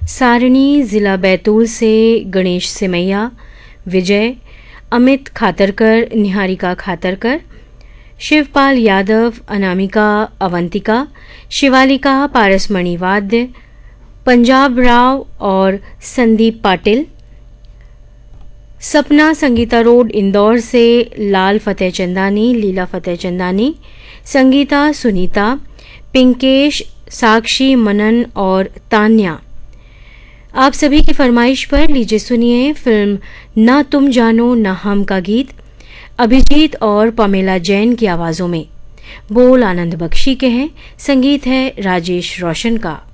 सारणी जिला बैतूल से गणेश सिमैया, विजय, अमित खातरकर, निहारिका खातरकर, शिवपाल यादव, अनामिका अवंतिका, शिवालिका पारसमणि वाद्य, पंजाब राव और संदीप पाटिल। सपना संगीता रोड इंदौर से लाल फतेह चंदानी, लीला फतेह चंदानी, संगीता सुनीता, पिंकेश, साक्षी, मनन और तान्या। आप सभी की फरमाइश पर लीजिए सुनिए फिल्म ना तुम जानो ना हम का गीत अभिजीत और पमेला जैन की आवाज़ों में। बोल आनंद बख्शी के हैं, संगीत है राजेश रोशन का।